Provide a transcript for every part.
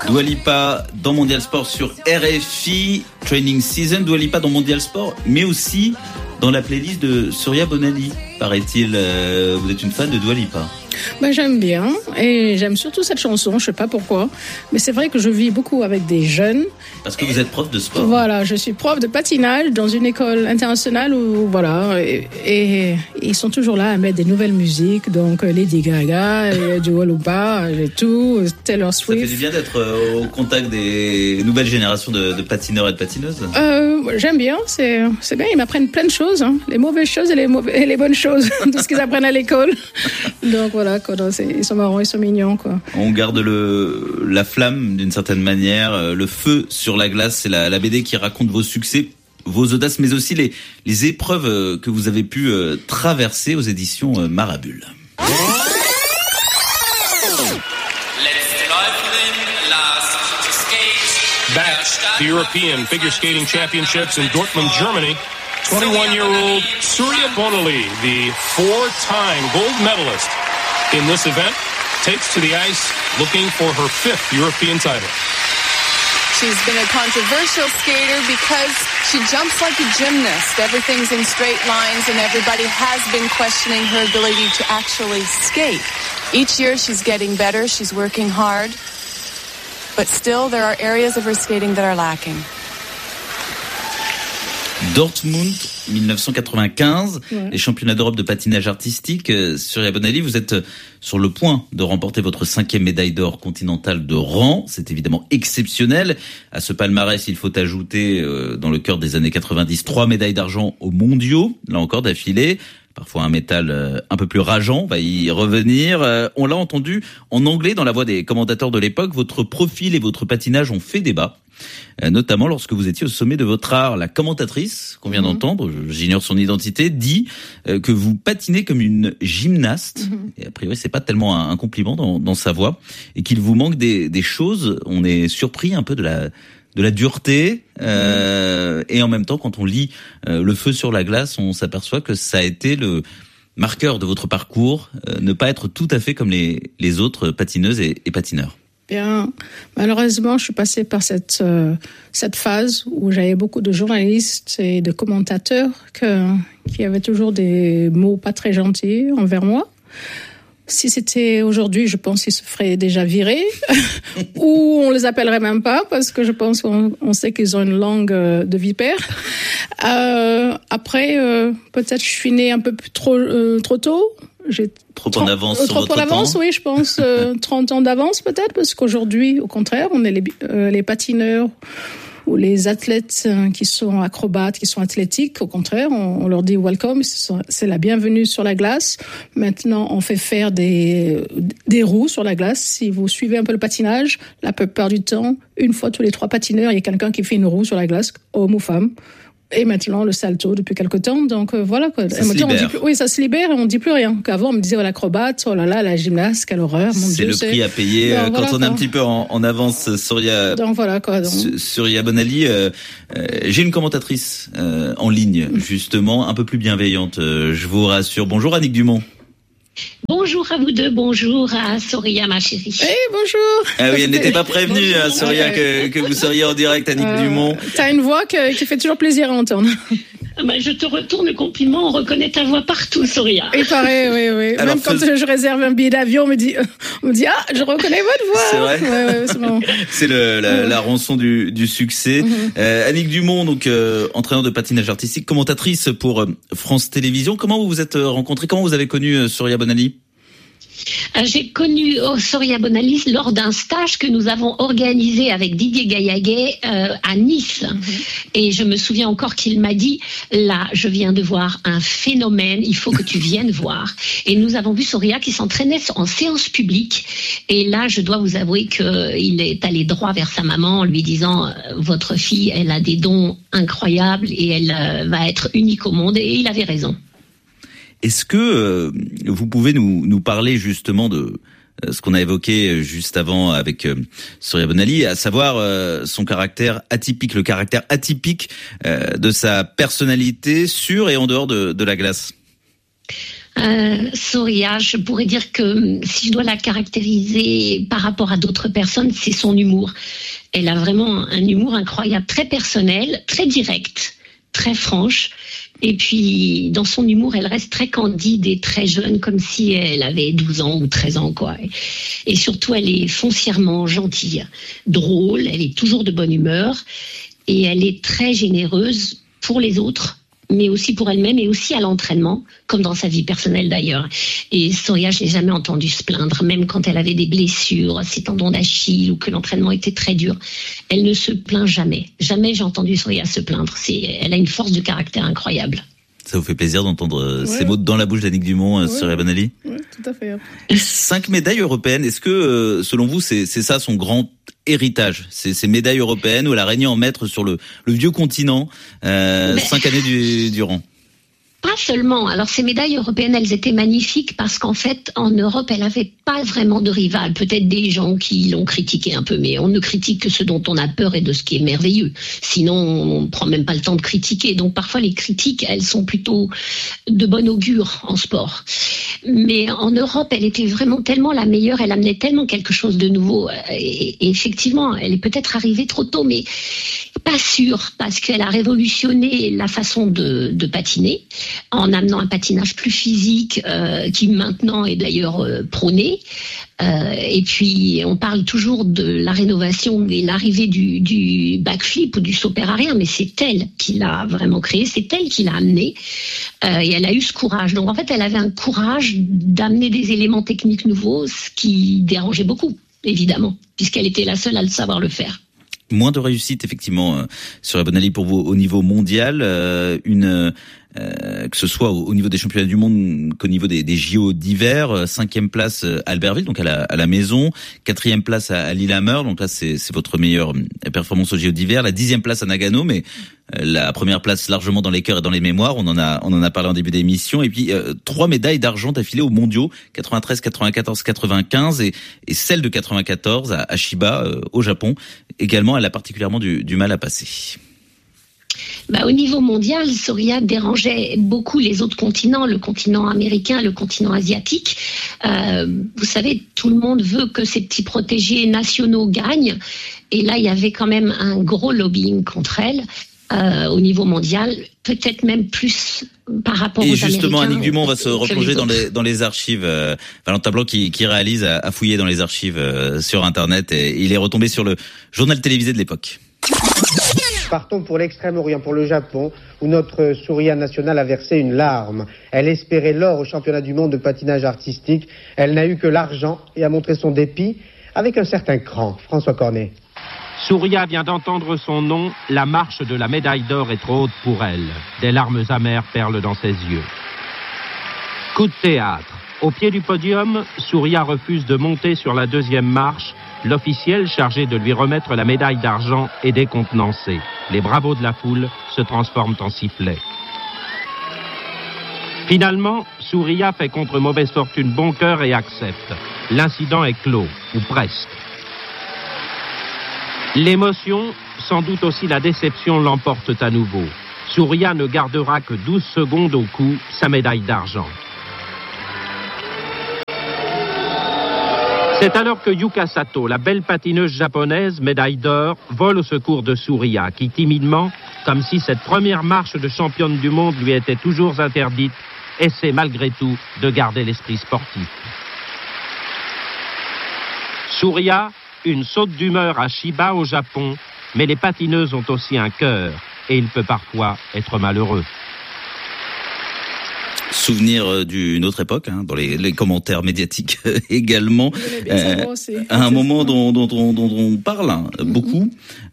Dua Lipa dans Mondial Sport sur RFI, Training Season. Dua Lipa dans Mondial Sport, mais aussi dans la playlist de Surya Bonali, paraît-il. Vous êtes une fan de Dua Lipa? J'aime bien et j'aime surtout cette chanson, je sais pas pourquoi, mais c'est vrai que je vis beaucoup avec des jeunes. Parce que vous êtes prof de sport. Voilà, je suis prof de patinage dans une école internationale où et ils sont toujours là à mettre des nouvelles musiques, donc Lady Gaga, Dua Lipa, et tout, Taylor Swift. Ça fait du bien d'être au contact des nouvelles générations de patineurs et de patineuses. J'aime bien, c'est bien, ils m'apprennent plein de choses, hein, les mauvaises choses et les bonnes choses, tout ce qu'ils apprennent à l'école. Donc voilà, quoi, ils sont marrants, ils sont mignons, quoi. On garde la flamme d'une certaine manière, le feu sur la glace. C'est la BD qui raconte vos succès, vos audaces, mais aussi les épreuves que vous avez pu traverser aux éditions Marabule. Back to European Figure Skating Championships in Dortmund, Germany. 21-year-old Surya Bonali, the four-time gold medalist in this event, takes to the ice looking for her fifth European title. She's been a controversial skater because she jumps like a gymnast. Everything's in straight lines and everybody has been questioning her ability to actually skate. Each year she's getting better, she's working hard, but still there are areas of her skating that are lacking. Dortmund, 1995, les championnats d'Europe de patinage artistique. Surya Bonali, vous êtes sur le point de remporter votre 5e médaille d'or continentale de rang. C'est évidemment exceptionnel. À ce palmarès, il faut ajouter, dans le cœur des années 90, 3 médailles d'argent aux mondiaux, là encore d'affilée. Parfois un métal un peu plus rageant, on va y revenir. On l'a entendu en anglais dans la voix des commentateurs de l'époque. Votre profil et votre patinage ont fait débat, notamment lorsque vous étiez au sommet de votre art. La commentatrice qu'on vient d'entendre, j'ignore son identité, dit que vous patinez comme une gymnaste. Et a priori, c'est pas tellement un compliment dans sa voix, et qu'il vous manque des choses. On est surpris un peu de la dureté, et en même temps, quand on lit Le feu sur la glace, on s'aperçoit que ça a été le marqueur de votre parcours, ne pas être tout à fait comme les autres patineuses et patineurs. Bien, malheureusement, je suis passée par cette phase où j'avais beaucoup de journalistes et de commentateurs qui avaient toujours des mots pas très gentils envers moi. Si c'était aujourd'hui, je pense qu'ils se feraient déjà virer ou on les appellerait même pas parce que je pense qu'on sait qu'ils ont une langue de vipère. Après, peut-être je suis née un peu trop tôt. J'ai trop en avance sur votre temps. Trop en avance, oui, je pense 30 ans d'avance peut-être, parce qu'aujourd'hui, au contraire, on est les patineurs ou les athlètes qui sont acrobates, qui sont athlétiques. Au contraire, on leur dit welcome, c'est la bienvenue sur la glace. Maintenant, on fait faire des roues sur la glace. Si vous suivez un peu le patinage, la plupart du temps, une fois tous les 3 patineurs, il y a quelqu'un qui fait une roue sur la glace, homme ou femme. Et maintenant, le salto depuis quelque temps. Donc, voilà, quoi. Ça se libère. Ça se libère et on dit plus rien. Qu'avant, on me disait, l'acrobate, oh là là, la gymnaste, quelle horreur, mon Dieu. C'est le prix à payer quand on est un petit peu en avance, Surya. Donc, voilà, quoi. Surya Bonali, j'ai une commentatrice, en ligne, justement, un peu plus bienveillante, je vous rassure. Bonjour, Annick Dumont. Bonjour à vous deux, bonjour à Surya, ma chérie. Bonjour. Ah oui, elle n'était pas prévenue, Surya, que vous seriez en direct, Annick Dumont. T'as une voix qui fait toujours plaisir à entendre. Je te retourne le compliment, on reconnaît ta voix partout, Surya. Il paraît, oui. Alors, même quand je réserve un billet d'avion, on me dit, je reconnais votre voix. C'est vrai. Ouais, c'est bon. C'est la rançon du succès. Annick Dumont, donc entraîneur de patinage artistique, commentatrice pour France Télévisions. Comment vous vous êtes rencontrés? Comment vous avez connu Surya Bonali? J'ai connu Surya Bonali lors d'un stage que nous avons organisé avec Didier Gaillaguet à Nice. Et je me souviens encore qu'il m'a dit, là, je viens de voir un phénomène, il faut que tu viennes voir. Et nous avons vu Surya qui s'entraînait en séance publique. Et là, je dois vous avouer qu'il est allé droit vers sa maman en lui disant, votre fille, elle a des dons incroyables et elle va être unique au monde. Et il avait raison. Est-ce que vous pouvez nous parler justement de ce qu'on a évoqué juste avant avec Surya Bonali, à savoir son caractère atypique, le caractère atypique de sa personnalité sur et en dehors de la glace? Soria, je pourrais dire que si je dois la caractériser par rapport à d'autres personnes, c'est son humour. Elle a vraiment un humour incroyable, très personnel, très direct, très franche. Et puis, dans son humour, elle reste très candide et très jeune, comme si elle avait 12 ans ou 13 ans, quoi. Et surtout, elle est foncièrement gentille, drôle, elle est toujours de bonne humeur et elle est très généreuse pour les autres, mais aussi pour elle-même et aussi à l'entraînement, comme dans sa vie personnelle d'ailleurs. Et Soria, je l'ai jamais entendue se plaindre, même quand elle avait des blessures, ses tendons d'Achille ou que l'entraînement était très dur. Elle ne se plaint jamais. Jamais j'ai entendu Soria se plaindre. Elle a une force de caractère incroyable. Ça vous fait plaisir d'entendre ces mots dans la bouche d'Annick Dumont, Soria Bonali ? Oui, tout à fait. 5 médailles européennes. Est-ce que, selon vous, c'est ça son grand héritage, ces médailles européennes où elle a régné en maître sur le vieux continent 5 années durant? Pas seulement. Alors ces médailles européennes, elles étaient magnifiques parce qu'en fait, en Europe, elle n'avait pas vraiment de rival. Peut-être des gens qui l'ont critiqué un peu, mais on ne critique que ce dont on a peur et de ce qui est merveilleux. Sinon, on ne prend même pas le temps de critiquer. Donc parfois, les critiques, elles sont plutôt de bon augure en sport. Mais en Europe, elle était vraiment tellement la meilleure, elle amenait tellement quelque chose de nouveau. Et effectivement, elle est peut-être arrivée trop tôt, mais pas sûre, parce qu'elle a révolutionné la façon de patiner en amenant un patinage plus physique qui maintenant est d'ailleurs prôné. Et puis on parle toujours de la rénovation et l'arrivée du backflip ou du saut pair arrière, mais c'est elle qui l'a vraiment créé, c'est elle qui l'a amené et elle a eu ce courage. Donc en fait elle avait un courage d'amener des éléments techniques nouveaux, ce qui dérangeait beaucoup évidemment, puisqu'elle était la seule à le savoir le faire. Moins de réussite effectivement sur Bonali pour vous au niveau mondial, que ce soit au niveau des championnats du monde qu'au niveau des JO d'hiver. 5e place à Albertville, donc à la maison. 4e place à Lillehammer, donc là c'est votre meilleure performance aux JO d'hiver. La 10e place à Nagano, mais la première place largement dans les cœurs et dans les mémoires. On en a parlé en début d'émission. Et puis 3 médailles d'argent d'affilée aux mondiaux, 93, 94, 95 et celle de 94 à Chiba au Japon. Également, elle a particulièrement du mal à passer. Au niveau mondial, Soria dérangeait beaucoup les autres continents, le continent américain, le continent asiatique. Vous savez, tout le monde veut que ces petits protégés nationaux gagnent. Et là, il y avait quand même un gros lobbying contre elle au niveau mondial, peut-être même plus par rapport aux Américains. Et justement, Annick Dumont va se replonger dans les archives. Valentin Blanc qui réalise à fouiller dans les archives sur Internet. Et il est retombé sur le journal télévisé de l'époque. Partons pour l'Extrême-Orient, pour le Japon, où notre Soria nationale a versé une larme. Elle espérait l'or au championnat du monde de patinage artistique. Elle n'a eu que l'argent et a montré son dépit avec un certain cran. François Cornet. Soria vient d'entendre son nom. La marche de la médaille d'or est trop haute pour elle. Des larmes amères perlent dans ses yeux. Coup de théâtre. Au pied du podium, Soria refuse de monter sur la 2e marche. L'officiel chargé de lui remettre la médaille d'argent est décontenancé. Les bravos de la foule se transforment en sifflets. Finalement, Soria fait contre mauvaise fortune bon cœur et accepte. L'incident est clos, ou presque. L'émotion, sans doute aussi la déception, l'emportent à nouveau. Soria ne gardera que 12 secondes au cou sa médaille d'argent. C'est alors que Yuka Sato, la belle patineuse japonaise, médaille d'or, vole au secours de Soria, qui timidement, comme si cette première marche de championne du monde lui était toujours interdite, essaie malgré tout de garder l'esprit sportif. Soria, une saute d'humeur à Chiba au Japon, mais les patineuses ont aussi un cœur, et il peut parfois être malheureux. Souvenir d'une autre époque, dans les commentaires médiatiques également. Un moment dont on parle beaucoup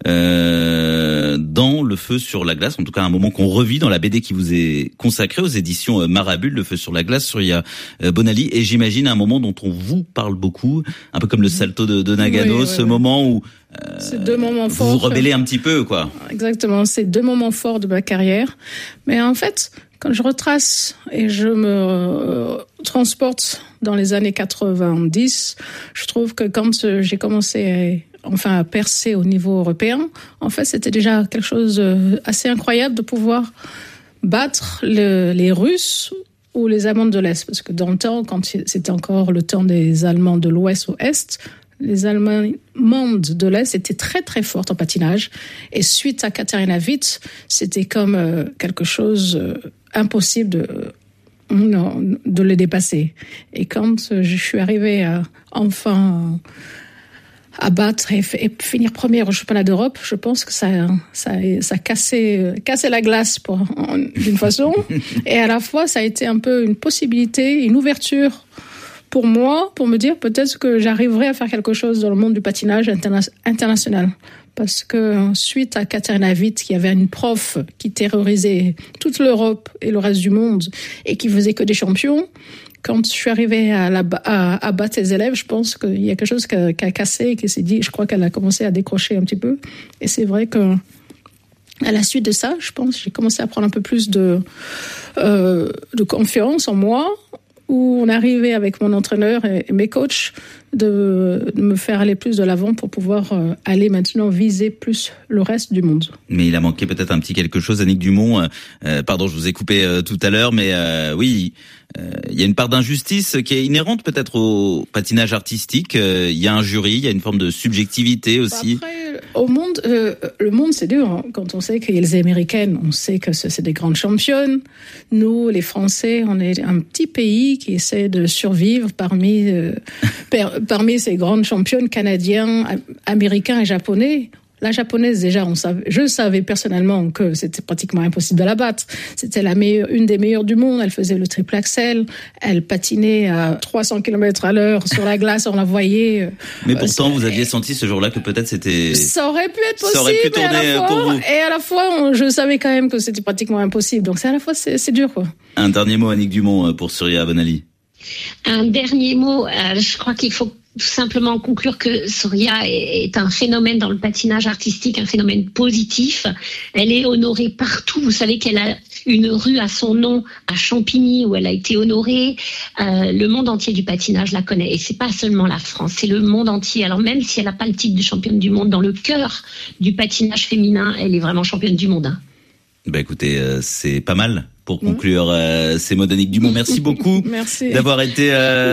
dans Le Feu sur la glace, en tout cas un moment qu'on revit dans la BD qui vous est consacrée aux éditions Marabule, Le Feu sur la glace, Soria Bonali, et j'imagine un moment dont on vous parle beaucoup, un peu comme le salto de Nagano, ce moment où c'est 2 moments forts. Vous vous rebellez un petit peu, quoi. Exactement, c'est 2 moments forts de ma carrière. Mais en fait, quand je retrace et je me transporte dans les années 90, je trouve que quand j'ai commencé à percer au niveau européen, en fait, c'était déjà quelque chose d'assez incroyable de pouvoir battre les Russes ou les Allemands de l'Est. Parce que dans le temps, quand c'était encore le temps des Allemands de l'Ouest au Est, les Allemandes de l'Est étaient très très fortes en patinage. Et suite à Katharina Witt, c'était comme quelque chose impossible de les dépasser. Et quand je suis arrivée enfin à battre et finir première au championnat d'Europe, je pense que ça cassait la glace d'une façon. Et à la fois, ça a été un peu une possibilité, une ouverture pour moi, pour me dire peut-être que j'arriverai à faire quelque chose dans le monde du patinage international. Parce que suite à Katharina Witt, qui avait une prof qui terrorisait toute l'Europe et le reste du monde et qui faisait que des champions, quand je suis arrivée à battre ses élèves, je pense qu'il y a quelque chose qui a cassé et qui s'est dit, je crois qu'elle a commencé à décrocher un petit peu. Et c'est vrai que à la suite de ça, je pense, j'ai commencé à prendre un peu plus de confiance en moi, où on arrivait avec mon entraîneur et mes coachs de me faire aller plus de l'avant pour pouvoir aller maintenant viser plus le reste du monde. Mais il a manqué peut-être un petit quelque chose, Annick Dumont. Pardon, je vous ai coupé tout à l'heure, mais oui, il y a une part d'injustice qui est inhérente peut-être au patinage artistique. Il y a un jury, il y a une forme de subjectivité aussi. Après, au monde, le monde c'est dur. Hein. Quand on sait qu'il y a les Américaines, on sait que c'est des grandes championnes. Nous, les Français, on est un petit pays qui essaie de survivre parmi ces grandes championnes canadiens, américains et japonais. La japonaise, déjà, je savais personnellement que c'était pratiquement impossible de la battre. C'était une des meilleures du monde. Elle faisait le triple axel. Elle patinait à 300 km/h sur la glace. On la voyait. Mais pourtant, vous aviez senti ce jour-là que peut-être c'était... Ça aurait pu être possible. Ça aurait pu tourner pour vous. Et à la fois, je savais quand même que c'était pratiquement impossible. Donc, à la fois, c'est dur, quoi. Un dernier mot, Annick Dumont, pour Surya Bonali. Un dernier mot. Je crois qu'il faut tout simplement conclure que Surya est un phénomène dans le patinage artistique, un phénomène positif. Elle est honorée partout. Vous savez qu'elle a une rue à son nom à Champigny où elle a été honorée. Le monde entier du patinage la connaît. Et c'est pas seulement la France, c'est le monde entier. Alors même si elle n'a pas le titre de championne du monde, dans le cœur du patinage féminin, elle est vraiment championne du monde. Bah écoutez, c'est pas mal pour conclure ces mots d'Annick Dumont. Merci beaucoup d'avoir été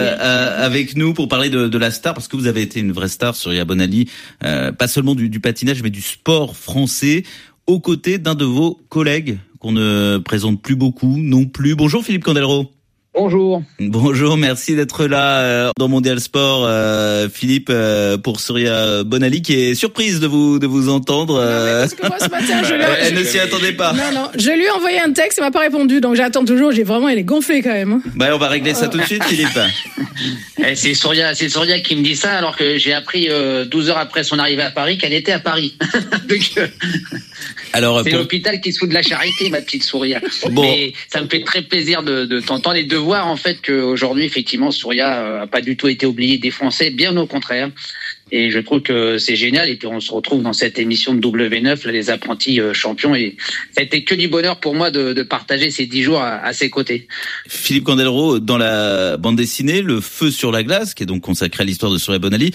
avec nous pour parler de la star, parce que vous avez été une vraie star, Surya Bonali, pas seulement du patinage, mais du sport français, aux côtés d'un de vos collègues qu'on ne présente plus beaucoup non plus. Bonjour Philippe Candelro. Bonjour. Bonjour, merci d'être là dans Mondial Sport, Philippe, pour Surya Bonali, qui est surprise de vous entendre. Non, parce que moi ce matin, elle ne s'y attendait pas. Non, je lui ai envoyé un texte, il m'a pas répondu, donc j'attends toujours. Elle est gonflée quand même. Bah, on va régler ça tout de suite, Philippe. C'est Surya qui me dit ça, alors que j'ai appris 12 heures après son arrivée à Paris qu'elle était à Paris. Donc, alors, c'est l'hôpital qui se fout de la charité, ma petite Surya. Bon. Mais ça me fait très plaisir de t'entendre et de voir en fait qu'aujourd'hui, effectivement, Surya a pas du tout été oubliée des Français, bien au contraire. Et je trouve que c'est génial. Et puis on se retrouve dans cette émission de W9, là, les apprentis champions. Et ça a été que du bonheur pour moi de partager ces 10 jours à ses côtés. Philippe Candelro, dans la bande dessinée Le Feu sur la glace, qui est donc consacrée à l'histoire de Surya Bonali,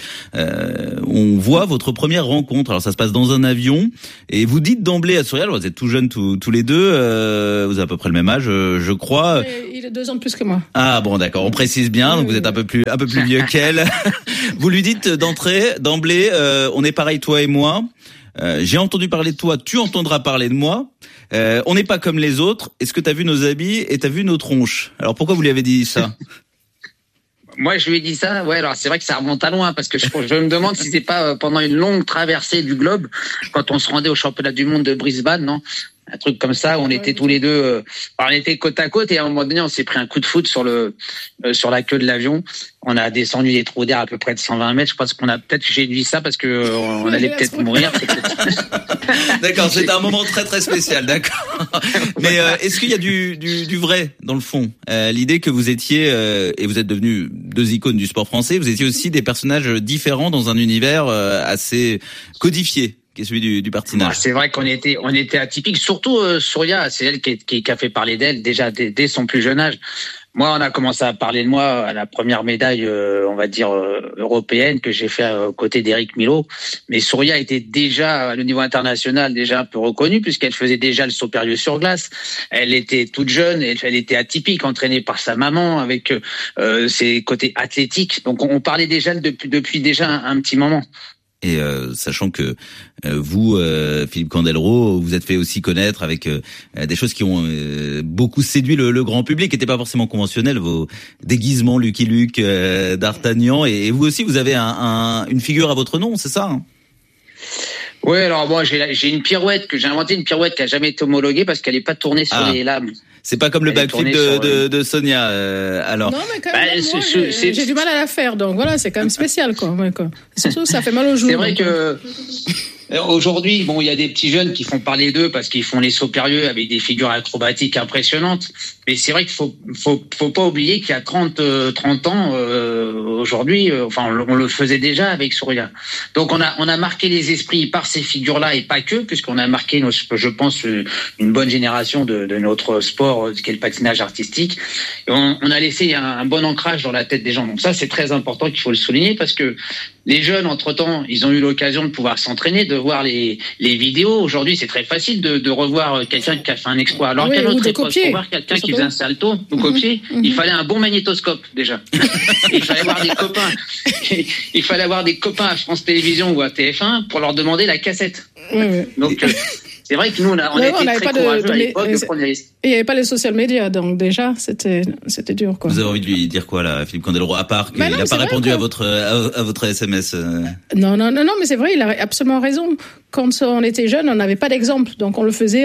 on voit votre première rencontre. Alors ça se passe dans un avion. Et vous dites d'emblée à Surya, alors vous êtes tout jeunes tous les deux, vous avez à peu près le même âge, je crois. Il a 2 ans de plus que moi. Ah bon, d'accord, on précise bien. Donc vous êtes un peu plus vieux qu'elle. Vous lui dites d'emblée, on est pareil toi et moi. J'ai entendu parler de toi, tu entendras parler de moi. On n'est pas comme les autres. Est-ce que t'as vu nos habits et t'as vu nos tronches? Alors pourquoi vous lui avez dit ça? Moi, je lui ai dit ça. Ouais, alors c'est vrai que ça remonte à loin, parce que je me demande si c'est pas pendant une longue traversée du globe, quand on se rendait au championnat du monde de Brisbane, non? Un truc comme ça, où on était tous les deux, on était côte à côte, et à un moment donné, on s'est pris un coup de foudre sur la queue de l'avion. On a descendu des trous d'air à peu près de 120 mètres. Je pense qu'on a peut-être, j'ai dit ça parce que on allait peut-être mourir. D'accord, c'était un moment très très spécial, d'accord. Mais est-ce qu'il y a du vrai dans le fond? L'idée que vous étiez, et vous êtes devenus 2 icônes du sport français, vous étiez aussi des personnages différents dans un univers assez codifié, qui est celui du patinage. C'est vrai qu'on était atypique, surtout Surya, c'est elle qui a fait parler d'elle déjà dès son plus jeune âge. Moi, on a commencé à parler de moi à la première médaille, on va dire, européenne que j'ai fait aux côtés d'Éric Milot. Mais Souria était déjà, à le niveau international, déjà un peu reconnue puisqu'elle faisait déjà le saut périlleux sur glace. Elle était toute jeune, elle était atypique, entraînée par sa maman avec ses côtés athlétiques. Donc, on parlait déjà depuis déjà un petit moment. Et sachant que vous, Philippe Candeloro, vous êtes fait aussi connaître avec des choses qui ont beaucoup séduit le grand public, qui n'étaient pas forcément conventionnelles, vos déguisements Lucky Luke, d'Artagnan, et vous aussi, vous avez une figure à votre nom, c'est ça, hein? Oui, alors moi j'ai une pirouette j'ai inventé, une pirouette qui a jamais été homologuée parce qu'elle n'est pas tournée sur les lames. C'est pas comme le backflip de Sonia, alors. Non, mais quand même, moi, j'ai du mal à la faire, donc voilà, c'est quand même spécial, quoi. Ouais, quoi. Surtout, ça fait mal aux joues. C'est vrai que aujourd'hui, bon, il y a des petits jeunes qui font parler d'eux parce qu'ils font les sauts périlleux avec des figures acrobatiques impressionnantes. Mais c'est vrai qu'il faut pas oublier qu'il y a 30 ans, aujourd'hui, on le faisait déjà avec Souria. Donc on a marqué les esprits par ces figures-là et pas que, puisqu'on a marqué, je pense, une bonne génération de notre sport, qui est le patinage artistique. Et on a laissé un bon ancrage dans la tête des gens. Donc ça, c'est très important qu'il faut le souligner parce que les jeunes, entre-temps, ils ont eu l'occasion de pouvoir s'entraîner, de voir les vidéos. Aujourd'hui, c'est très facile de revoir quelqu'un qui a fait un exploit. Alors qu'à notre époque, pour voir quelqu'un qui faisait un salto ou copier, il fallait un bon magnétoscope déjà. Il fallait avoir des copains. Il fallait avoir des copains à France Télévisions ou à TF1 pour leur demander la cassette. Donc c'est vrai que nous on a été très courageux à l'époque de prendre des risques. Il n'y avait pas les social media, donc déjà c'était dur, quoi. Vous avez envie de lui dire quoi là, Philippe Candeloro, à part qu'il n'a pas répondu à votre SMS? Non, mais c'est vrai, il a absolument raison. Quand on était jeune, on n'avait pas d'exemple, donc on le faisait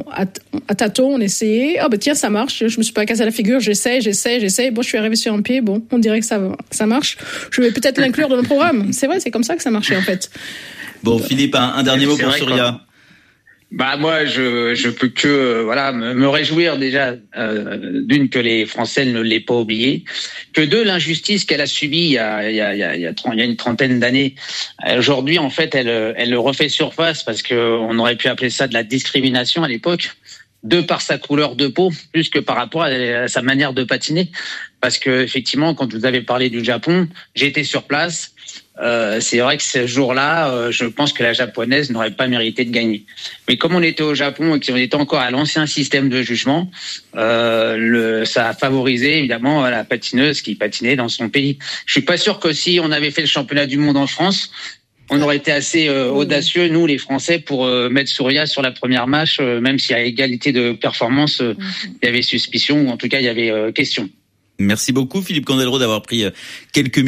à tâtons, on essayait. Ah tiens, ça marche. Je me suis pas cassé la figure, j'essaie. Bon, je suis arrivé sur un pied. Bon, on dirait que ça marche. Je vais peut-être l'inclure dans le programme. C'est vrai, c'est comme ça que ça marchait en fait. Bon, Philippe, un dernier mot pour Souria. Moi, je peux que me réjouir déjà d'une que les Français ne l'aient pas oublié, que deux, l'injustice qu'elle a subie il y a une trentaine d'années. Aujourd'hui, en fait, elle refait surface parce que on aurait pu appeler ça de la discrimination à l'époque, de par sa couleur de peau, plus que par rapport à sa manière de patiner. Parce que effectivement, quand vous avez parlé du Japon, j'étais sur place. C'est vrai que ce jour-là, je pense que la japonaise n'aurait pas mérité de gagner. Mais comme on était au Japon et qu'on était encore à l'ancien système de jugement, ça a favorisé évidemment la patineuse qui patinait dans son pays. Je suis pas sûr que si on avait fait le championnat du monde en France, on aurait été assez audacieux, nous les Français, pour mettre Souria sur la première marche, même si à égalité de performance, il y avait suspicion ou en tout cas il y avait question. Merci beaucoup Philippe Candeloro d'avoir pris quelques minutes.